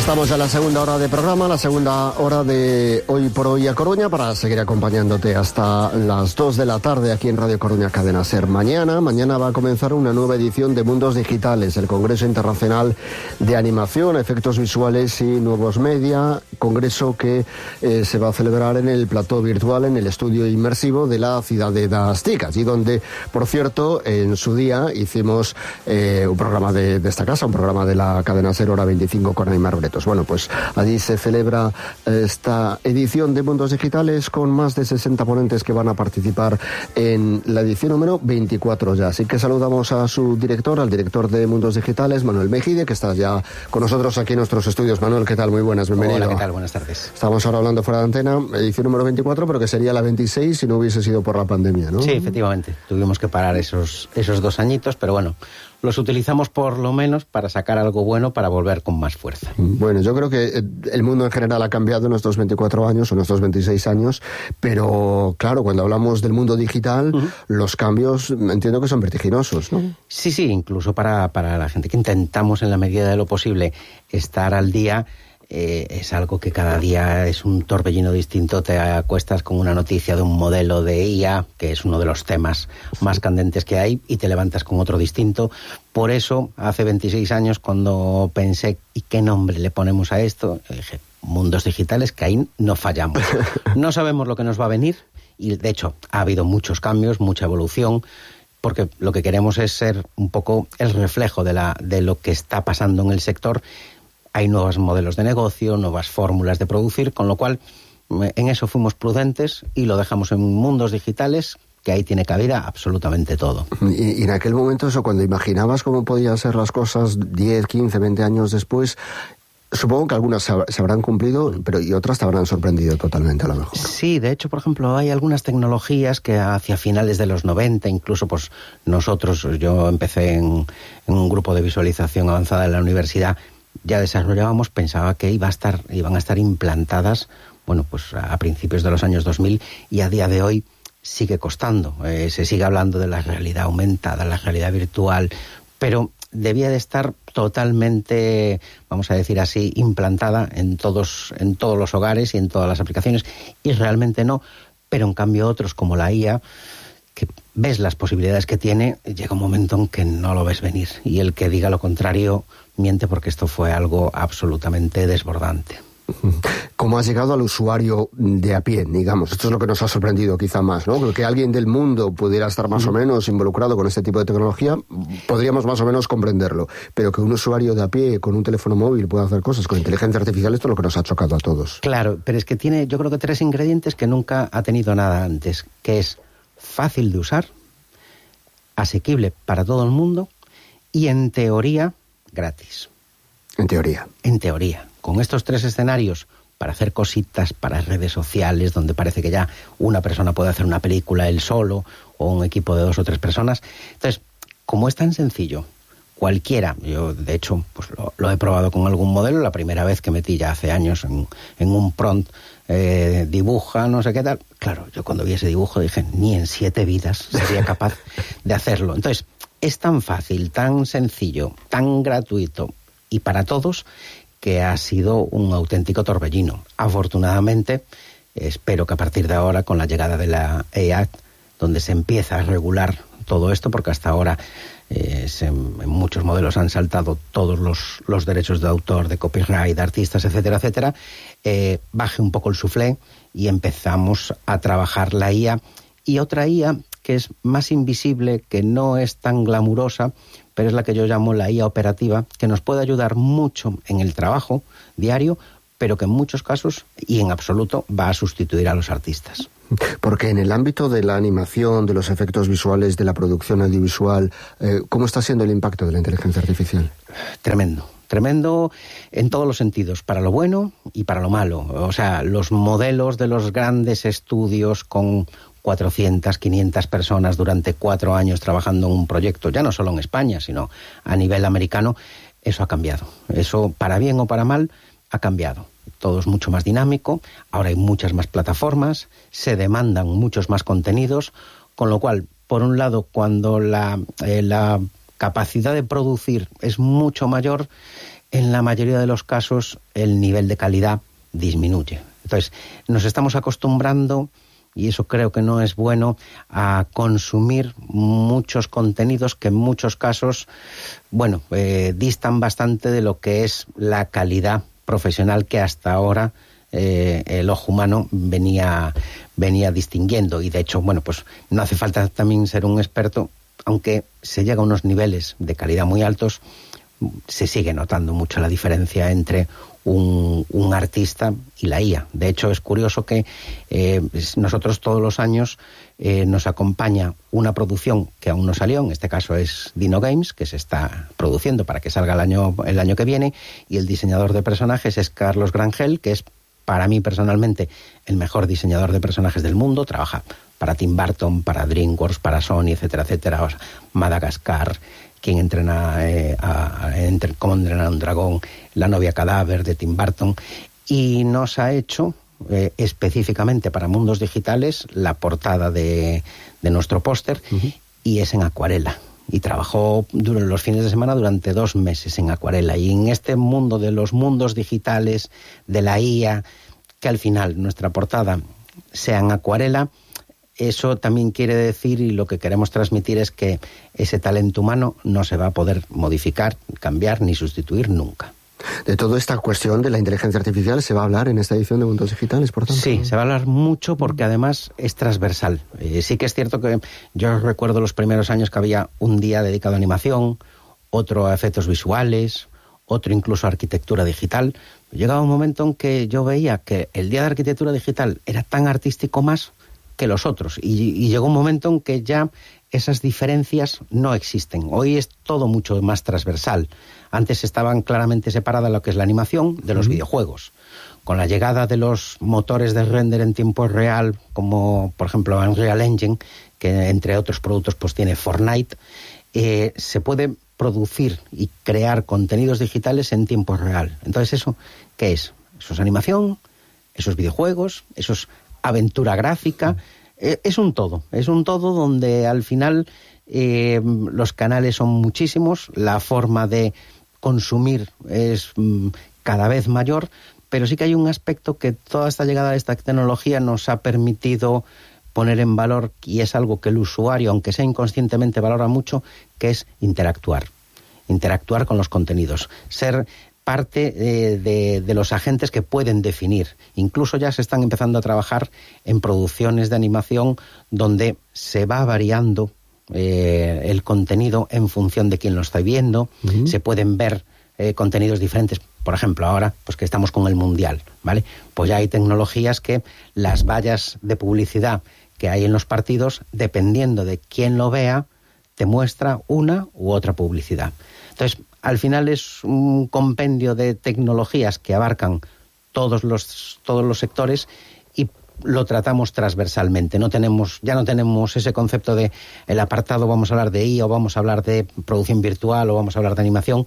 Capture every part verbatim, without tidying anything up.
Estamos ya en la segunda hora de programa, la segunda hora de Hoy por Hoy a Coruña, para seguir acompañándote hasta las dos de la tarde aquí en Radio Coruña Cadena SER. Mañana, mañana va a comenzar una nueva edición de Mundos Digitales, el Congreso Internacional de Animación, Efectos Visuales y Nuevos Media, congreso que eh, se va a celebrar en el plató virtual, en el estudio inmersivo de la ciudad de Das Ticas, y donde, por cierto, en su día hicimos eh, un programa de, de esta casa, un programa de la cadena SER Hora veinticinco con Aymar Bretos. Bueno, pues allí se celebra esta edición de Mundos Digitales con más de sesenta ponentes que van a participar en la edición número veinticuatro ya. Así que saludamos a su director, al director de Mundos Digitales, Manuel Mejide, que está ya con nosotros aquí en nuestros estudios. Manuel, ¿qué tal? Muy buenas, bienvenido. Hola, ¿qué tal? Buenas tardes. Estamos ahora hablando fuera de antena, edición número veinticuatro, pero que sería la veintiséis si no hubiese sido por la pandemia, ¿no? Sí, efectivamente. Tuvimos que parar esos, esos dos añitos, pero bueno, los utilizamos por lo menos para sacar algo bueno, para volver con más fuerza. Bueno, yo creo que el mundo en general ha cambiado en estos veinticuatro años o en estos veintiséis años, pero claro, cuando hablamos del mundo digital, uh-huh. los cambios entiendo que son vertiginosos, ¿no? Sí, sí, incluso para, para la gente que intentamos en la medida de lo posible estar al día. Eh, es algo que cada día es un torbellino distinto. Te acuestas con una noticia de un modelo de I A, que es uno de los temas más candentes que hay, y te levantas con otro distinto. Por eso, hace veintiséis años, cuando pensé, ¿y qué nombre le ponemos a esto? Dije, Mundos Digitales, que ahí no fallamos. No sabemos lo que nos va a venir, y de hecho ha habido muchos cambios, mucha evolución, porque lo que queremos es ser un poco el reflejo de, la, de lo que está pasando en el sector. Hay nuevos modelos de negocio, nuevas fórmulas de producir, con lo cual en eso fuimos prudentes y lo dejamos en Mundos Digitales, que ahí tiene cabida absolutamente todo. Y, y en aquel momento, eso, cuando imaginabas cómo podían ser las cosas diez, quince, veinte años después, supongo que algunas se, se habrán cumplido, pero y otras te habrán sorprendido totalmente a lo mejor. Sí, de hecho, por ejemplo, hay algunas tecnologías que hacia finales de los noventa, incluso pues nosotros, yo empecé en, en un grupo de visualización avanzada en la universidad, ya desarrollábamos, pensaba que iba a estar, iban a estar implantadas, bueno, pues a principios de los años dos mil, y a día de hoy sigue costando. Eh, se sigue hablando de la realidad aumentada, la realidad virtual, pero debía de estar totalmente, vamos a decir así, implantada en todos, en todos los hogares y en todas las aplicaciones, y realmente no. Pero en cambio otros, como la I A, que ves las posibilidades que tiene, llega un momento en que no lo ves venir, y el que diga lo contrario miente, porque esto fue algo absolutamente desbordante. ¿Cómo has llegado al usuario de a pie, digamos? Esto es lo que nos ha sorprendido quizá más, ¿no? Que alguien del mundo pudiera estar más o menos involucrado con este tipo de tecnología, podríamos más o menos comprenderlo, pero que un usuario de a pie con un teléfono móvil pueda hacer cosas con inteligencia artificial, esto es lo que nos ha chocado a todos. Claro, pero es que tiene, yo creo que tres ingredientes que nunca ha tenido nada antes, que es fácil de usar, asequible para todo el mundo y, en teoría, gratis. En teoría. En teoría. Con estos tres escenarios, para hacer cositas para redes sociales, donde parece que ya una persona puede hacer una película él solo, o un equipo de dos o tres personas. Entonces, como es tan sencillo, cualquiera, yo de hecho pues lo, lo he probado con algún modelo, la primera vez que metí ya hace años en, en un prompt, eh, dibuja, no sé qué tal. Claro, yo cuando vi ese dibujo dije, ni en siete vidas sería capaz de hacerlo. Entonces, es tan fácil, tan sencillo, tan gratuito y para todos, que ha sido un auténtico torbellino. Afortunadamente, espero que a partir de ahora, con la llegada de la A I, donde se empieza a regular todo esto, porque hasta ahora eh, se, en muchos modelos han saltado todos los, los derechos de autor, de copyright, de artistas, etcétera, etcétera, eh, baje un poco el suflé y empezamos a trabajar la I A. Y otra I A que es más invisible, que no es tan glamurosa, pero es la que yo llamo la I A operativa, que nos puede ayudar mucho en el trabajo diario, pero que en muchos casos y en absoluto va a sustituir a los artistas. Porque en el ámbito de la animación, de los efectos visuales, de la producción audiovisual, eh, ¿cómo está siendo el impacto de la inteligencia artificial? Tremendo. Tremendo en todos los sentidos, para lo bueno y para lo malo. O sea, los modelos de los grandes estudios con cuatrocientas, quinientas personas durante cuatro años trabajando en un proyecto, ya no solo en España, sino a nivel americano, eso ha cambiado. Eso, para bien o para mal, ha cambiado. Todo es mucho más dinámico, ahora hay muchas más plataformas, se demandan muchos más contenidos, con lo cual, por un lado, cuando la, eh, la capacidad de producir es mucho mayor, en la mayoría de los casos el nivel de calidad disminuye. Entonces, nos estamos acostumbrando, y eso creo que no es bueno, a consumir muchos contenidos que en muchos casos, bueno, eh, distan bastante de lo que es la calidad profesional que hasta ahora eh, el ojo humano venía, venía distinguiendo. Y de hecho, bueno, pues no hace falta también ser un experto, aunque se llega a unos niveles de calidad muy altos, se sigue notando mucho la diferencia entre un, un artista y la I A. De hecho, es curioso que eh, nosotros todos los años eh, nos acompaña una producción que aún no salió, en este caso es Dino Games, que se está produciendo para que salga el año, el año que viene, y el diseñador de personajes es Carlos Grangel, que es para mí personalmente el mejor diseñador de personajes del mundo. Trabaja para Tim Burton, para DreamWorks, para Sony, etcétera, etcétera, o sea, Madagascar, Quien entrena eh, a, a, entre, cómo entrenar a un dragón, La novia cadáver de Tim Burton, y nos ha hecho eh, específicamente para Mundos Digitales la portada de, de nuestro póster, uh-huh. y es en acuarela. Y trabajó durante los fines de semana durante dos meses en acuarela. Y en este mundo de los mundos digitales, de la I A, que al final nuestra portada sea en acuarela, eso también quiere decir, y lo que queremos transmitir es que ese talento humano no se va a poder modificar, cambiar ni sustituir nunca. De toda esta cuestión de la inteligencia artificial se va a hablar en esta edición de Mundos Digitales, por tanto. Sí, se va a hablar mucho porque además es transversal. Eh, sí que es cierto que yo recuerdo los primeros años que había un día dedicado a animación, otro a efectos visuales, otro incluso a arquitectura digital. Llegaba un momento en que yo veía que el día de arquitectura digital era tan artístico más que los otros, y, y llegó un momento en que ya esas diferencias no existen. Hoy es todo mucho más transversal. Antes estaban claramente separadas lo que es la animación de los uh-huh. videojuegos. Con la llegada de los motores de render en tiempo real, como por ejemplo Unreal Engine, que entre otros productos pues tiene Fortnite, eh, se puede producir y crear contenidos digitales en tiempo real. Entonces, ¿eso qué es? Eso es animación, eso es videojuegos, eso es aventura gráfica, eh, es un todo, es un todo donde al final eh, los canales son muchísimos, la forma de consumir es mm, cada vez mayor, pero sí que hay un aspecto que toda esta llegada de esta tecnología nos ha permitido poner en valor, y es algo que el usuario, aunque sea inconscientemente, valora mucho, que es interactuar, interactuar con los contenidos, ser parte de, de, de los agentes que pueden definir. Incluso ya se están empezando a trabajar en producciones de animación donde se va variando eh, el contenido en función de quién lo está viendo. Uh-huh. Se pueden ver eh, contenidos diferentes. Por ejemplo, ahora pues que estamos con el Mundial, ¿vale? Pues ya hay tecnologías que las vallas de publicidad que hay en los partidos, dependiendo de quién lo vea, te muestra una u otra publicidad. Entonces, al final es un compendio de tecnologías que abarcan todos los, todos los sectores y lo tratamos transversalmente. No tenemos, ya no tenemos ese concepto de el apartado vamos a hablar de I A o vamos a hablar de producción virtual o vamos a hablar de animación.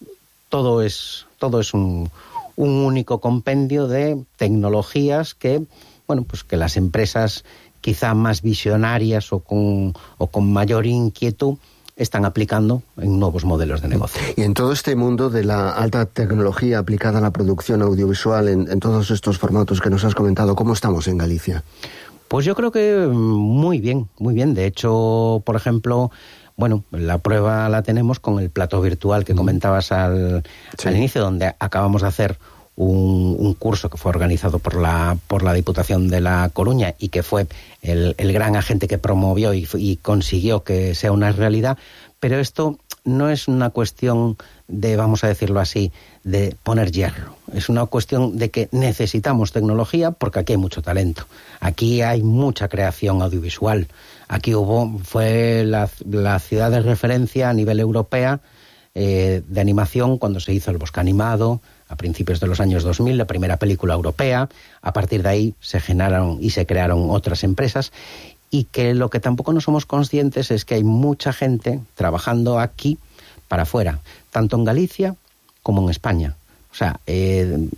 Todo es, todo es un, un único compendio de tecnologías que, bueno, pues que las empresas quizá más visionarias o con, o con mayor inquietud están aplicando en nuevos modelos de negocio. Y en todo este mundo de la alta tecnología aplicada a la producción audiovisual, en, en todos estos formatos que nos has comentado, ¿cómo estamos en Galicia? Pues yo creo que muy bien, muy bien. De hecho, por ejemplo, bueno, la prueba la tenemos con el plató virtual que comentabas al, sí. al inicio, donde acabamos de hacer un, un curso que fue organizado por la por la Diputación de La Coruña y que fue el, el gran agente que promovió y, y consiguió que sea una realidad. Pero esto no es una cuestión de, vamos a decirlo así, de poner hierro. Es una cuestión de que necesitamos tecnología porque aquí hay mucho talento. Aquí hay mucha creación audiovisual. Aquí hubo, fue la, la ciudad de referencia a nivel europea eh, de animación cuando se hizo El Bosque Animado, a principios de los años dos mil, la primera película europea. A partir de ahí se generaron y se crearon otras empresas, y que lo que tampoco no somos conscientes es que hay mucha gente trabajando aquí para afuera, tanto en Galicia como en España. O sea, eh,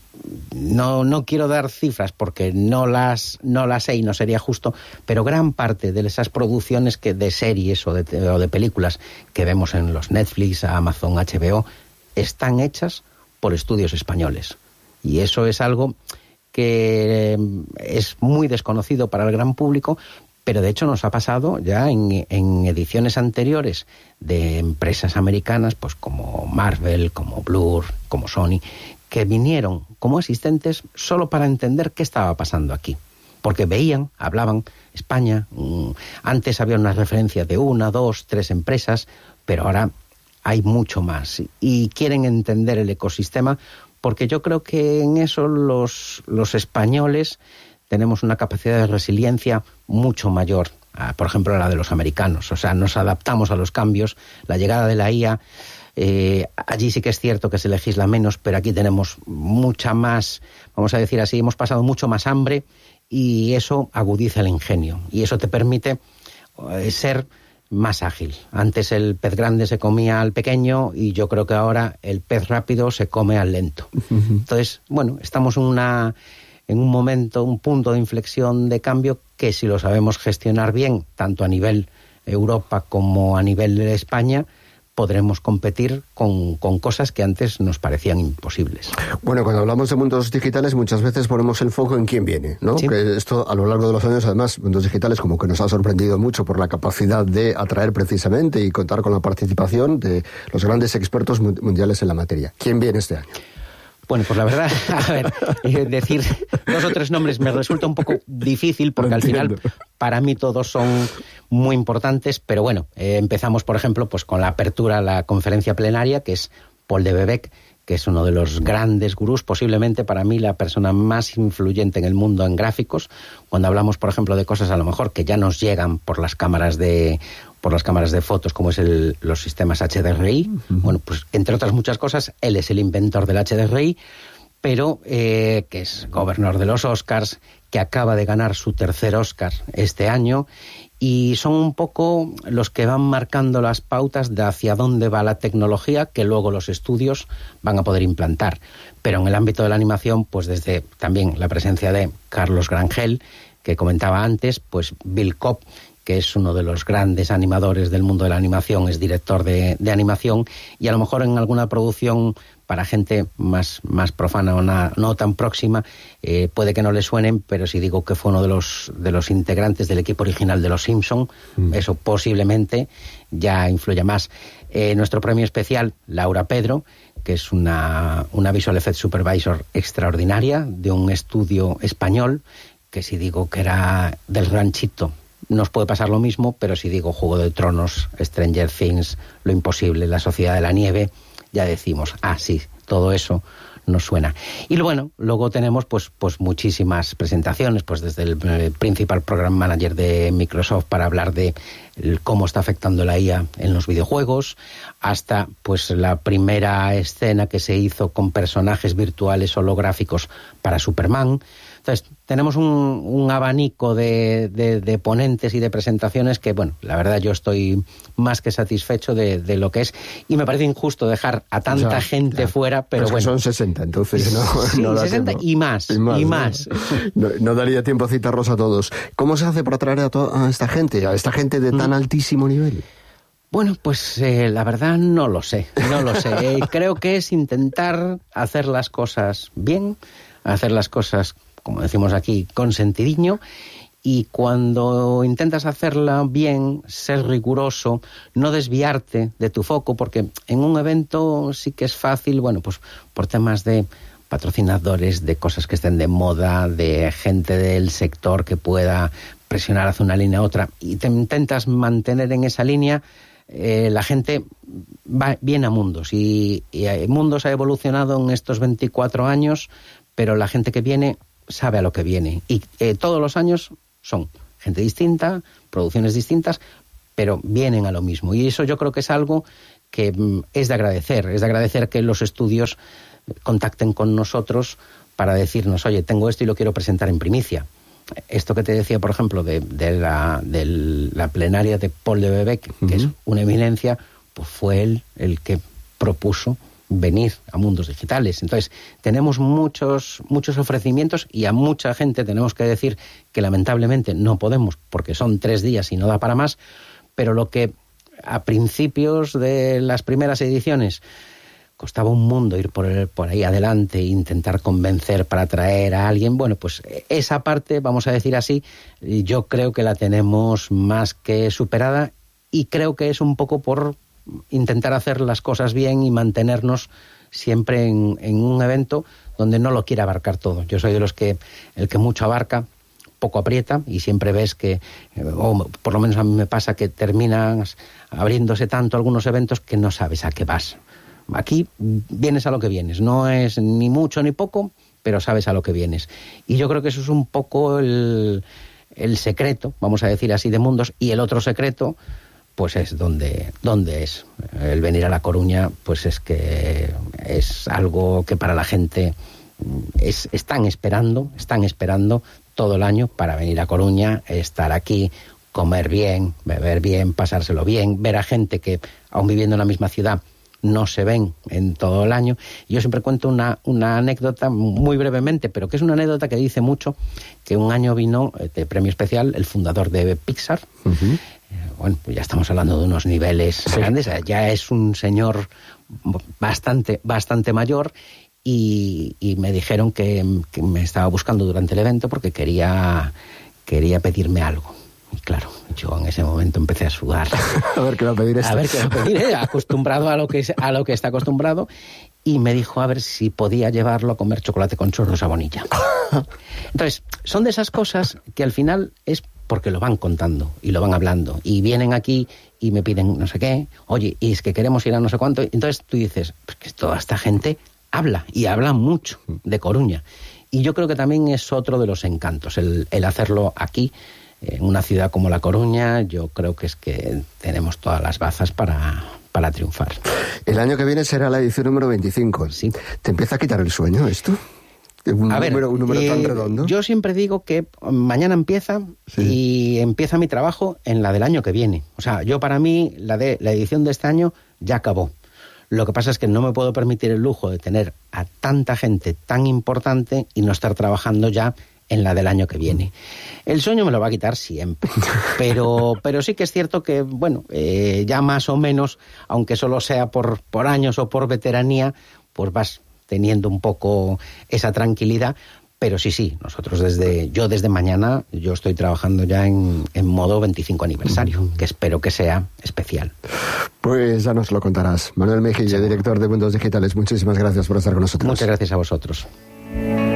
no, no quiero dar cifras porque no las, no las sé y no sería justo, pero gran parte de esas producciones que de series o de, o de películas que vemos en los Netflix, Amazon, H B O, están hechas por estudios españoles. Y eso es algo que es muy desconocido para el gran público, pero de hecho nos ha pasado ya en, en ediciones anteriores de empresas americanas, pues como Marvel, como Blur, como Sony, que vinieron como asistentes solo para entender qué estaba pasando aquí. Porque veían, hablaban, España, mmm, antes había unas referencias de una, dos, tres empresas, pero ahora hay mucho más. Y quieren entender el ecosistema, porque yo creo que en eso los, los españoles tenemos una capacidad de resiliencia mucho mayor, a, por ejemplo, a la de los americanos. O sea, nos adaptamos a los cambios. La llegada de la I A, eh, allí sí que es cierto que se legisla menos, pero aquí tenemos mucha más, vamos a decir así, hemos pasado mucho más hambre y eso agudiza el ingenio. Y eso te permite eh, ser más ágil. Antes el pez grande se comía al pequeño y yo creo que ahora el pez rápido se come al lento. Uh-huh. Entonces, bueno, estamos en una en un momento, un punto de inflexión de cambio que si lo sabemos gestionar bien, tanto a nivel Europa como a nivel de España, podremos competir con, con cosas que antes nos parecían imposibles. Bueno, cuando hablamos de mundos digitales muchas veces ponemos el foco en quién viene, ¿no? ¿Sí? Que esto a lo largo de los años, además, mundos digitales como que nos ha sorprendido mucho por la capacidad de atraer precisamente y contar con la participación de los grandes expertos mundiales en la materia. ¿Quién viene este año? Bueno, pues la verdad, a ver, eh, decir dos o tres nombres me resulta un poco difícil porque al final para mí todos son muy importantes, pero bueno, eh, empezamos por ejemplo pues con la apertura a la conferencia plenaria, que es Paul de Bebec, que es uno de los grandes gurús, posiblemente para mí la persona más influyente en el mundo en gráficos, cuando hablamos por ejemplo de cosas a lo mejor que ya nos llegan por las cámaras de por las cámaras de fotos, como es el, los sistemas H D R I. Uh-huh. Bueno, pues entre otras muchas cosas, él es el inventor del H D R I, pero eh, que es gobernador de los Oscars, que acaba de ganar su tercer Oscar este año, y son un poco los que van marcando las pautas de hacia dónde va la tecnología que luego los estudios van a poder implantar. Pero en el ámbito de la animación, pues desde también la presencia de Carlos Grangel, que comentaba antes, pues Bill Cobb, que es uno de los grandes animadores del mundo de la animación, es director de, de animación, y a lo mejor en alguna producción para gente más, más profana o na, no tan próxima, eh, puede que no le suenen, pero si digo que fue uno de los, de los integrantes del equipo original de Los Simpson, mm. eso posiblemente ya influya más. Eh, nuestro premio especial, Laura Pedro, que es una, una Visual Effects Supervisor extraordinaria de un estudio español, que si digo que era del ranchito, nos puede pasar lo mismo, pero si digo Juego de Tronos, Stranger Things, Lo Imposible, La Sociedad de la Nieve, ya decimos, ah, sí, todo eso nos suena. Y bueno, luego tenemos pues, pues muchísimas presentaciones, pues desde el, el Principal Program Manager de Microsoft para hablar de el, cómo está afectando la I A en los videojuegos, hasta pues la primera escena que se hizo con personajes virtuales holográficos para Superman. Entonces, tenemos un, un abanico de, de, de ponentes y de presentaciones que, bueno, la verdad yo estoy más que satisfecho de, de lo que es, y me parece injusto dejar a tanta o sea, gente claro, fuera, pero, pero bueno. Son sesenta, entonces no, sí, no da sesenta tiempo. Y más, y más. Y más. No, no daría tiempo a citarlos a todos. ¿Cómo se hace para atraer a, to- a esta gente, a esta gente de tan mm. altísimo nivel? Bueno, pues eh, la verdad no lo sé, no lo sé. Eh, creo que es intentar hacer las cosas bien, hacer las cosas, como decimos aquí, con sentidiño, y cuando intentas hacerla bien, ser riguroso, no desviarte de tu foco, porque en un evento sí que es fácil, bueno, pues por temas de patrocinadores, de cosas que estén de moda, de gente del sector que pueda presionar hacia una línea u otra, y te intentas mantener en esa línea, eh, la gente va bien a Mundos, y, y Mundos ha evolucionado en estos veinticuatro años, pero la gente que viene sabe a lo que viene, y eh, todos los años son gente distinta, producciones distintas, pero vienen a lo mismo, y eso yo creo que es algo que mm, es de agradecer, es de agradecer que los estudios contacten con nosotros para decirnos, oye, tengo esto y lo quiero presentar en primicia. Esto que te decía, por ejemplo, de, de, la, de la plenaria de Paul de Bebec, uh-huh. que es una eminencia, pues fue él el que propuso venir a Mundos Digitales. Entonces, tenemos muchos muchos ofrecimientos, y a mucha gente tenemos que decir que lamentablemente no podemos, porque son tres días y no da para más, pero lo que a principios de las primeras ediciones costaba un mundo ir por, el, por ahí adelante e intentar convencer para atraer a alguien. Bueno, pues esa parte, vamos a decir así, yo creo que la tenemos más que superada, y creo que es un poco por intentar hacer las cosas bien y mantenernos siempre en, en un evento donde no lo quiere abarcar todo. Yo soy de los que el que mucho abarca poco aprieta, y siempre ves que, o por lo menos a mí me pasa, que terminas abriéndose tanto algunos eventos que no sabes a qué vas. Aquí vienes a lo que vienes, no es ni mucho ni poco, pero sabes a lo que vienes. Y yo creo que eso es un poco el, el secreto, vamos a decir así, de Mundos. Y el otro secreto, pues es donde, donde es. El venir a La Coruña, pues es que es algo que para la gente es, están esperando, están esperando todo el año para venir a Coruña, estar aquí, comer bien, beber bien, pasárselo bien, ver a gente que, aun viviendo en la misma ciudad, no se ven en todo el año. Yo siempre cuento una, una anécdota muy brevemente, pero que es una anécdota que dice mucho, que un año vino de premio especial el fundador de Pixar. Uh-huh. eh, bueno, pues ya estamos hablando de unos niveles sí. grandes, ya es un señor bastante, bastante mayor, y, y me dijeron que, que me estaba buscando durante el evento porque quería, quería pedirme algo. Y claro, yo en ese momento empecé a sudar. A ver qué va a pedir esto. A ver qué va a pedir, ¿eh? acostumbrado a lo que a lo que está acostumbrado. Y me dijo a ver si podía llevarlo a comer chocolate con chorros a Bonilla. Entonces, son de esas cosas que al final es porque lo van contando y lo van hablando. Y vienen aquí y me piden no sé qué. Oye, y es que queremos ir a no sé cuánto. Entonces tú dices, pues que toda esta gente habla, y habla mucho de Coruña. Y yo creo que también es otro de los encantos, el, el hacerlo aquí, en una ciudad como La Coruña. Yo creo que es que tenemos todas las bazas para, para triunfar. El año que viene será la edición número veinticinco. Sí. ¿Te empieza a quitar el sueño esto? Un a ver, número, un número eh, tan redondo. Yo siempre digo que mañana empieza, sí. y empieza mi trabajo en la del año que viene. O sea, yo para mí, la, de, la edición de este año ya acabó. Lo que pasa es que no me puedo permitir el lujo de tener a tanta gente tan importante y no estar trabajando ya en la del año que viene. El sueño me lo va a quitar siempre, pero, pero sí que es cierto que, bueno, eh, ya más o menos, aunque solo sea por, por años o por veteranía, pues vas teniendo un poco esa tranquilidad. Pero sí, sí, nosotros desde, yo desde mañana, yo estoy trabajando ya en, en modo veinticinco aniversario, uh-huh. que espero que sea especial. Pues ya nos lo contarás. Manuel Mejilla, sí. director de Mundos Digitales, muchísimas gracias por estar con nosotros. Muchas gracias a vosotros.